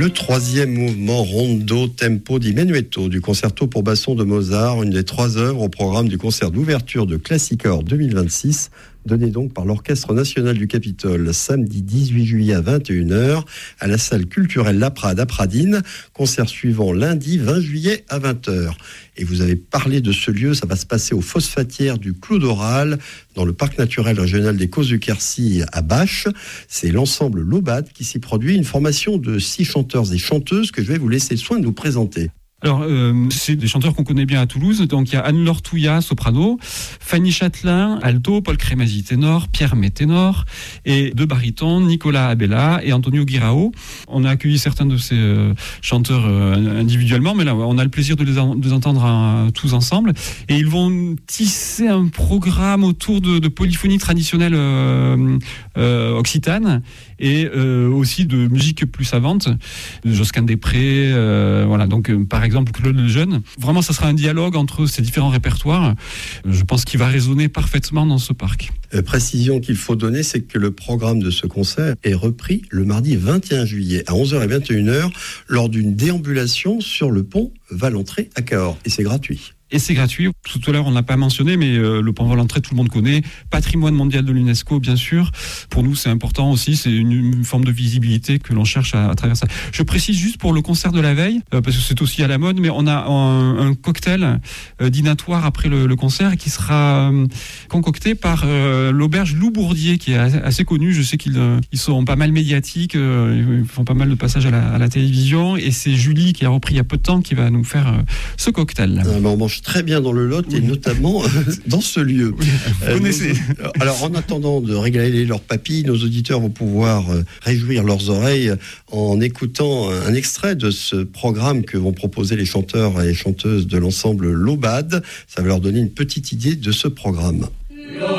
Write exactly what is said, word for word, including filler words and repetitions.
Le troisième mouvement rondo tempo di menuetto du concerto pour basson de Mozart, une des trois œuvres au programme du concert d'ouverture de Classicore deux mille vingt-six, donné donc par l'Orchestre national du Capitole samedi dix-huit juillet à vingt et une heures à la salle culturelle La Prade à Pradines. Concert suivant lundi vingt juillet à vingt heures. Et vous avez parlé de ce lieu, ça va se passer aux Phosphatières du Clos d'Oral, dans le parc naturel régional des Causes du Quercy à Bache. C'est l'ensemble Lobad qui s'y produit, une formation de six chanteurs et chanteuses que je vais vous laisser le soin de nous présenter. Alors, euh, c'est des chanteurs qu'on connaît bien à Toulouse. Donc, il y a Anne-Laure Touillat, soprano, Fanny Châtelain, alto, Paul Crémazie, ténor, Pierre May, ténor, et deux barytons, Nicolas Abella et Antonio Guirao. On a accueilli certains de ces euh, chanteurs euh, individuellement, mais là, on a le plaisir de les, en, de les entendre euh, tous ensemble. Et ils vont tisser un programme autour de, de polyphonie traditionnelle euh, euh, occitane et euh, aussi de musique plus savante, de Josquin des Prés, euh, voilà. Donc, euh, par exemple Claude Lejeune. Vraiment, ça sera un dialogue entre ces différents répertoires. Je pense qu'il va résonner parfaitement dans ce parc. Euh, précision qu'il faut donner, c'est que le programme de ce concert est repris le mardi vingt et un juillet à onze heures et vingt et une heures lors d'une déambulation sur le pont Valentré à Cahors. Et c'est gratuit. Et c'est gratuit. Tout à l'heure, on ne l'a pas mentionné, mais euh, le pont Valentré, tout le monde connaît. Patrimoine mondial de l'UNESCO, bien sûr. Pour nous, c'est important aussi. C'est une, une forme de visibilité que l'on cherche à, à travers ça. Je précise juste pour le concert de la veille, euh, parce que c'est aussi à la mode, mais on a un, un cocktail euh, dînatoire après le, le concert qui sera euh, concocté par euh, l'auberge Loubourdier, qui est assez, assez connue. Je sais qu'ils euh, ils sont pas mal médiatiques, euh, ils font pas mal de passages à la, à la télévision. Et c'est Julie, qui a repris il y a peu de temps, qui va nous faire euh, ce cocktail. Ah, on mange très bien dans le Lot et notamment dans ce lieu. Oui, vous connaissez. Euh, alors, en attendant de régaler leurs papilles, nos auditeurs vont pouvoir euh, réjouir leurs oreilles en écoutant un extrait de ce programme que vont proposer les chanteurs et chanteuses de l'ensemble Lobad. Ça va leur donner une petite idée de ce programme.